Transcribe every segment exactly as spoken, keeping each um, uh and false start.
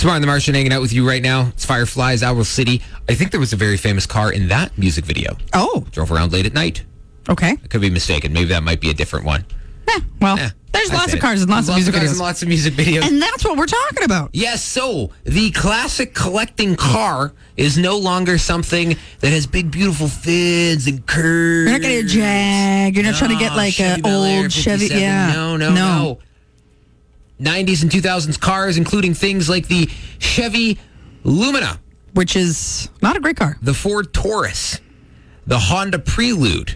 Smart and the Martian hanging out with you right now. It's Fireflies, Owl City. I think there was a very famous car in that music video. Oh. Drove around late at night. Okay. I could be mistaken. Maybe that might be a different one. Eh, well, Eh, there's I lots said of cars it. and lots, lots of music cars videos. And lots of music videos. And that's what we're talking about. Yes, so the classic collecting car is no longer something that has big, beautiful fins and curves. You're not getting a Jag. You're not No, trying to get like Chevy an Bel Air old Chevy. fifty-seven. Yeah. No, no, no. nineties and two thousands cars, including things like the Chevy Lumina, which is not a great car. the Ford Taurus, the Honda Prelude,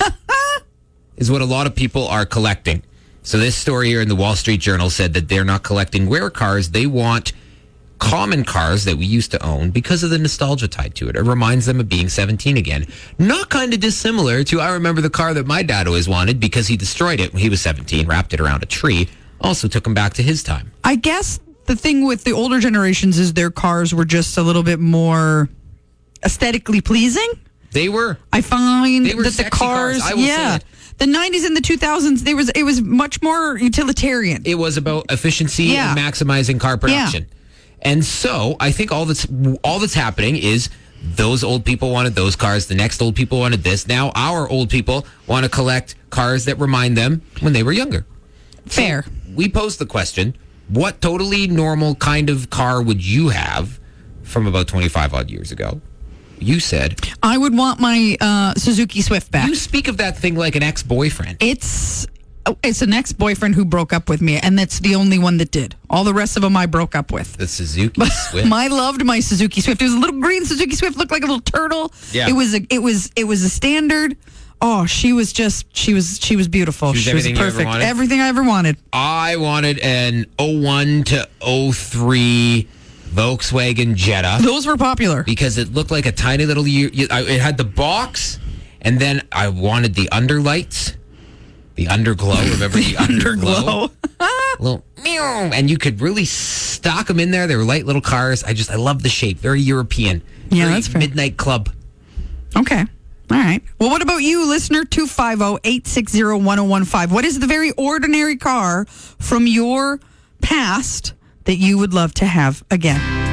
is what a lot of people are collecting. So this story here in the Wall Street Journal said that they're not collecting rare cars. They want common cars that we used to own because of the nostalgia tied to it. It reminds them of being seventeen again. Not kind of dissimilar to I remember the car that my dad always wanted because he destroyed it when he was seventeen, wrapped it around a tree. Also took him back to his time. I guess the thing with the older generations is their cars were just a little bit more aesthetically pleasing. They were. I find They were that the sexy cars. cars, I will say yeah, it. the nineties and the two thousands, there was it was much more utilitarian. It was about efficiency Yeah. and maximizing car production. And so I think all that's all that's happening is those old people wanted those cars. The next old people wanted this. Now our old people want to collect cars that remind them when they were younger. Fair. So we posed the question, what totally normal kind of car would you have from about twenty-five odd years ago? You said. I would want my uh, Suzuki Swift back. You speak of that thing like an ex-boyfriend. It's oh, it's an ex-boyfriend who broke up with me, and that's the only one that did. All the rest of them I broke up with. The Suzuki Swift. I loved my Suzuki Swift. It was a little green Suzuki Swift, looked like a little turtle. Yeah. It was a it was it was a standard. Oh, she was just she was she was beautiful. She was everything you ever perfect. wanted? Everything I ever wanted. I wanted an oh one to oh three Volkswagen Jetta. Those were popular. Because it looked like a tiny little... It had the box, and then I wanted the underlights, the underglow. Remember the underglow? Little meow, and you could really stock them in there. They were light little cars. I just, I love the shape. Very European. Yeah, Very that's fair. Midnight Club. Okay. All right. Well, what about you, listener? two five zero, eight six zero, one zero one five. What is the very ordinary car from your past that you would love to have again?